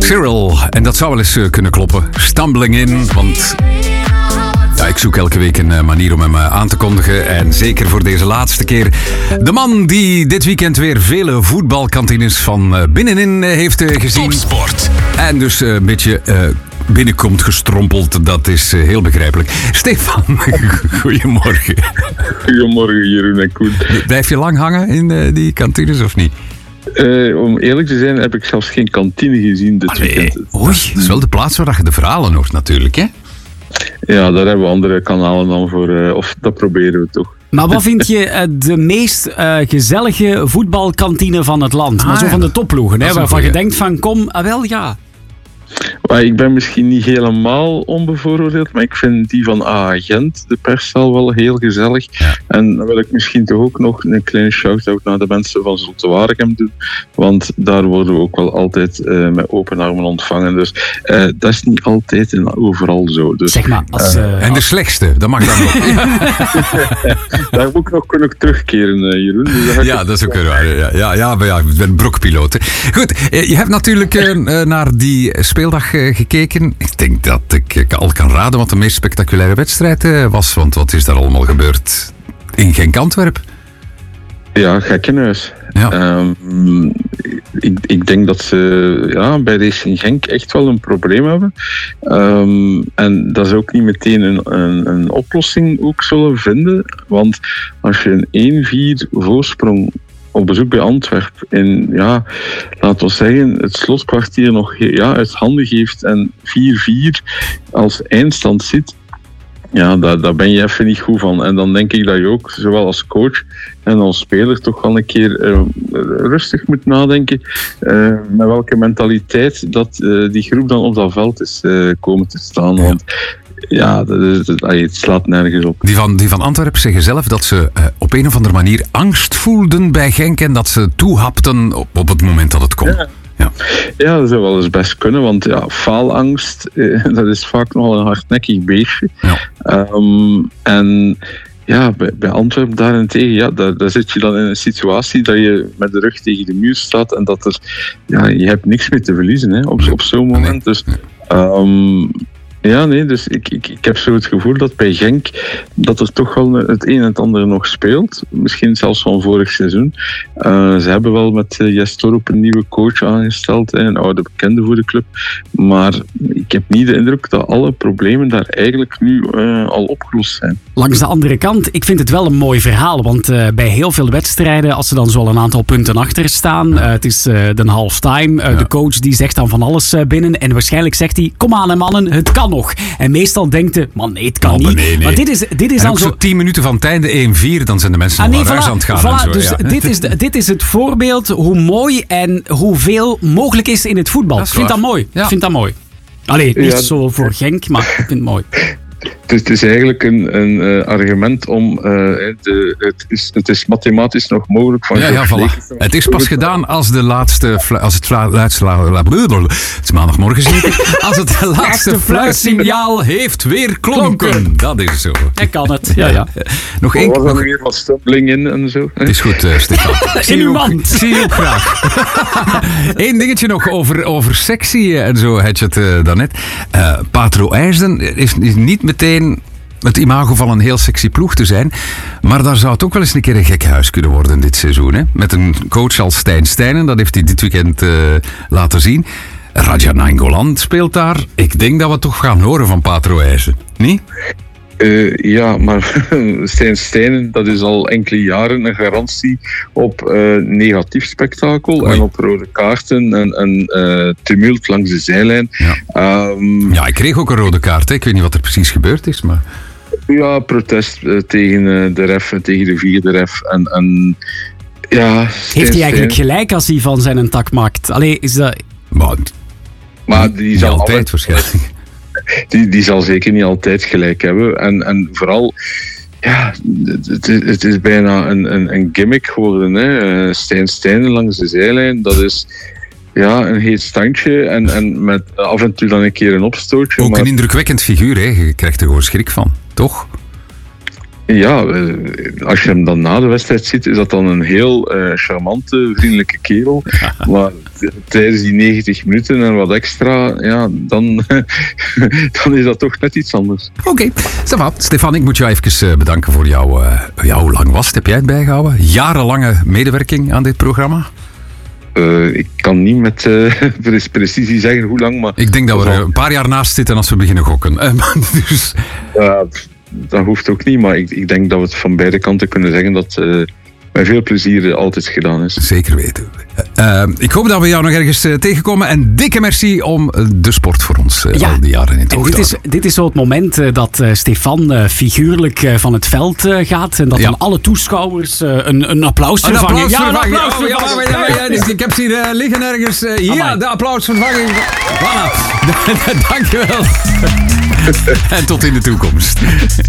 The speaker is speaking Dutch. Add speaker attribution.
Speaker 1: Cyril. En dat zou wel eens kunnen kloppen. Stumbling in, want... Ja, ik zoek elke week een manier om hem aan te kondigen. En zeker voor deze laatste keer. De man die dit weekend weer vele voetbalkantines van binnenin heeft gezien.
Speaker 2: Topsport.
Speaker 1: En dus een beetje binnenkomt gestrompeld. Dat is heel begrijpelijk. Stefan, goedemorgen.
Speaker 3: Goedemorgen, Jeroen en Koen.
Speaker 1: Blijf je lang hangen in die kantines of niet?
Speaker 3: Om eerlijk te zijn heb ik zelfs geen kantine gezien dit weekend.
Speaker 1: Oei, dat is wel de plaats waar je de verhalen hoort natuurlijk, hè?
Speaker 3: Ja, daar hebben we andere kanalen dan voor. Of dat proberen we toch.
Speaker 4: Maar wat vind je de meest gezellige voetbalkantine van het land? Maar zo van de topploegen, hè, waarvan je denkt van kom, wel ja.
Speaker 3: Maar ik ben misschien niet helemaal onbevooroordeeld, maar ik vind die van AA Gent, de perszaal, wel heel gezellig. Ja. En dan wil ik misschien toch ook nog een kleine shout-out naar de mensen van Zulte Waregem doen, want daar worden we ook wel altijd met open armen ontvangen. Dus dat is niet altijd en overal zo. Dus,
Speaker 4: zeg maar,
Speaker 1: en de slechtste, dat mag dan nog.
Speaker 3: Daar moet ik nog kunnen terugkeren, Jeroen. Dus
Speaker 1: ja, dat is ook waar. Ja, maar ik ben brokpiloot. Goed, je hebt natuurlijk naar die speeldag gekeken. Ik denk dat ik al kan raden wat de meest spectaculaire wedstrijd was. Want wat is daar allemaal gebeurd in Genk-Antwerp?
Speaker 3: Ja, gekkenhuis.
Speaker 1: Ja.
Speaker 3: Ik denk dat ze bij Racing Genk echt wel een probleem hebben. En dat ze ook niet meteen een oplossing ook zullen vinden. Want als je een 1-4 voorsprong op bezoek bij Antwerpen in, laten we zeggen, het slotkwartier nog uit handen geeft en 4-4 als eindstand ziet, daar ben je even niet goed van. En dan denk ik dat je ook, zowel als coach en als speler, toch wel een keer rustig moet nadenken met welke mentaliteit dat die groep dan op dat veld is komen te staan. Ja. Want het slaat nergens op.
Speaker 1: Die van Antwerpen zeggen zelf dat ze op een of andere manier angst voelden bij Genk en dat ze toehapten op het moment dat het kon.
Speaker 3: Ja, dat zou wel eens best kunnen, want faalangst, dat is vaak nogal een hardnekkig beestje. Ja. En bij Antwerpen daarentegen, daar zit je dan in een situatie dat je met de rug tegen de muur staat en dat je hebt niks meer te verliezen op zo'n moment. Dus... dus ik heb zo het gevoel dat bij Genk dat er toch wel het een en het ander nog speelt. Misschien zelfs van vorig seizoen. Ze hebben wel met Jes Torup een nieuwe coach aangesteld, een oude bekende voor de club. Maar ik heb niet de indruk dat alle problemen daar eigenlijk nu al opgelost zijn.
Speaker 4: Langs de andere kant, ik vind het wel een mooi verhaal. Want bij heel veel wedstrijden, als ze dan zo al een aantal punten achter staan, het is de halftime, de coach die zegt dan van alles binnen. En waarschijnlijk zegt hij, kom aan mannen, het kan nog. En meestal denkt je, man nee, het kan niet. Nee. Maar dit is dan
Speaker 1: zo 10 minuten van het einde 1-4, dan zijn de mensen naar huis aan het gaan. En zo,
Speaker 4: dus dit is het voorbeeld hoe mooi en hoeveel mogelijk is in het voetbal. Ik vind dat mooi. Allee, niet zo voor Genk, maar ik vind het mooi.
Speaker 3: Het is eigenlijk een argument om... het is mathematisch nog mogelijk van...
Speaker 1: Voilà. Het is pas gedaan als het is maandagmorgen zeker. Als het laatste fluitsignaal heeft weer klonken. Dat is zo.
Speaker 4: Hij kan het, ja.
Speaker 3: Nog één keer. Nog weer wat stumbeling in en zo.
Speaker 1: Het is goed, Stefan.
Speaker 4: In uw mand.
Speaker 1: Zie je ook graag. Eén dingetje nog over sexy en zo had je het daarnet. Patro IJsden is niet meteen het imago van een heel sexy ploeg te zijn. Maar daar zou het ook wel eens een keer een gek huis kunnen worden dit seizoen. Hè? Met een coach als Stijn Steijnen, dat heeft hij dit weekend laten zien. Radja Nainggolan speelt daar. Ik denk dat we toch gaan horen van Patro IJsden. Niet?
Speaker 3: Maar Stijn Steijnen, dat is al enkele jaren een garantie op negatief spektakel en op rode kaarten en tumult langs de zijlijn.
Speaker 1: Ja. Ik kreeg ook een rode kaart. Hè. Ik weet niet wat er precies gebeurd is, maar...
Speaker 3: Ja, protest tegen de ref, tegen de vierde ref en
Speaker 4: heeft hij eigenlijk gelijk als hij van zijn een tak maakt? Allee, is dat...
Speaker 3: Maar die zal
Speaker 1: altijd waarschijnlijk...
Speaker 3: Die zal zeker niet altijd gelijk hebben. En vooral, het is bijna een gimmick geworden. Hè. Stijn Steijnen langs de zijlijn, dat is een heet standje en met af en toe dan een keer een opstootje.
Speaker 1: Ook een indrukwekkend figuur, hè. Je krijgt er gewoon schrik van, toch?
Speaker 3: Ja, als je hem dan na de wedstrijd ziet, is dat dan een heel charmante, vriendelijke kerel. Maar tijdens die 90 minuten en wat extra, ja, dan is dat toch net iets anders.
Speaker 1: Oké, Stefan, ik moet jou even bedanken voor hoe lang was het? Heb jij het bijgehouden? Jarenlange medewerking aan dit programma?
Speaker 3: Ik kan niet met precisie zeggen hoe lang, maar...
Speaker 1: Ik denk dat we er een paar jaar naast zitten als we beginnen gokken. Dus...
Speaker 3: Dat hoeft ook niet, maar ik denk dat we het van beide kanten kunnen zeggen dat met veel plezier altijd gedaan is.
Speaker 1: Zeker weten. Ik hoop dat we jou nog ergens tegenkomen. En dikke merci om de sport voor ons al die jaren in te houden.
Speaker 4: Dit is zo het moment dat Stefan figuurlijk van het veld gaat. En dat dan alle toeschouwers een applaus vervangen.
Speaker 1: Ik heb ze hier liggen ergens. De applausvervanging. Voilà. Dankjewel. En tot in de toekomst.